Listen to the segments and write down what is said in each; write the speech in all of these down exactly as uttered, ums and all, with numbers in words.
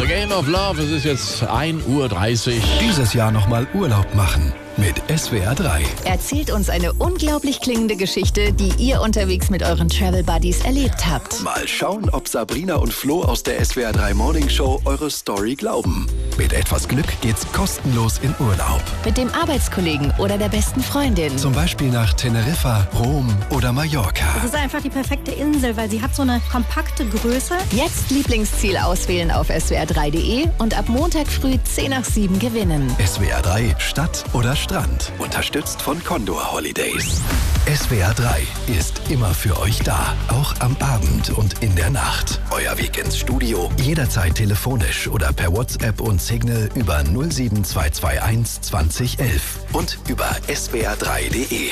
Game of Love, es ist jetzt ein Uhr dreißig. Dieses Jahr nochmal Urlaub machen mit S W R drei. Erzählt uns eine unglaublich klingende Geschichte, die ihr unterwegs mit euren Travel Buddies erlebt habt. Mal schauen, ob Sabrina und Flo aus der S W R drei Morning Show eure Story glauben. Mit etwas Glück geht's kostenlos in Urlaub. Mit dem Arbeitskollegen oder der besten Freundin. Zum Beispiel nach Teneriffa, Rom oder Mallorca. Das ist einfach die perfekte Insel, weil sie hat so eine kompakte Größe. Jetzt Lieblingsziel auswählen auf S W R drei Punkt de und ab Montag früh zehn nach sieben gewinnen. S W R drei Stadt oder Strand. Unterstützt von Condor Holidays. S W R drei ist immer für euch da. Auch am Abend und in der Nacht. Euer Weg ins Studio. Jederzeit telefonisch oder per WhatsApp und Signal über null sieben zwei zwei eins zwanzig elf und über S W R drei Punkt de.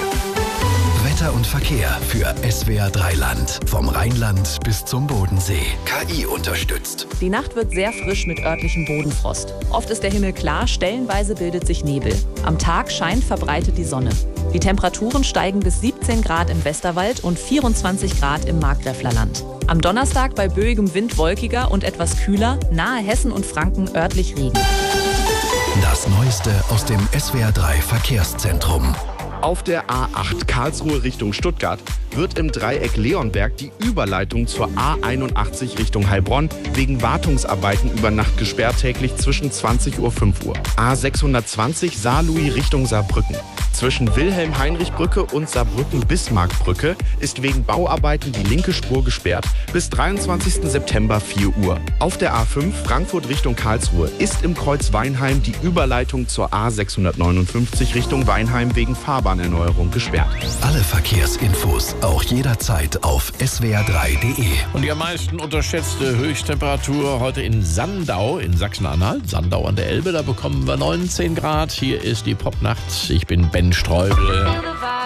Wetter und Verkehr für S W R drei Land. Vom Rheinland bis zum Bodensee. K I unterstützt. Die Nacht wird sehr frisch mit örtlichem Bodenfrost. Oft ist der Himmel klar, stellenweise bildet sich Nebel. Am Tag scheint verbreitet die Sonne. Die Temperaturen steigen bis siebzehn Grad im Westerwald und vierundzwanzig Grad im Markgräflerland. Am Donnerstag bei böigem Wind wolkiger und etwas kühler, nahe Hessen und Franken örtlich Regen. Das Neueste aus dem S W R drei Verkehrszentrum. Auf der A acht Karlsruhe Richtung Stuttgart wird im Dreieck Leonberg die Überleitung zur A einundachtzig Richtung Heilbronn wegen Wartungsarbeiten über Nacht gesperrt, täglich zwischen zwanzig Uhr und fünf Uhr. A sechshundertzwanzig Saarlouis Richtung Saarbrücken. Zwischen Wilhelm-Heinrich-Brücke und Saarbrücken-Bismarck-Brücke ist wegen Bauarbeiten die linke Spur gesperrt bis dreiundzwanzigsten September vier Uhr. Auf der A fünf Frankfurt Richtung Karlsruhe ist im Kreuz Weinheim die Überleitung zur A sechshundertneunundfünfzig Richtung Weinheim wegen Fahrbahnerneuerung gesperrt. Alle Verkehrsinfos auch jederzeit auf S W R drei Punkt de. Und die am meisten unterschätzte Höchsttemperatur heute in Sandau in Sachsen-Anhalt. Sandau an der Elbe, da bekommen wir neunzehn Grad. Hier ist die Popnacht. Ich bin Ben Streubel.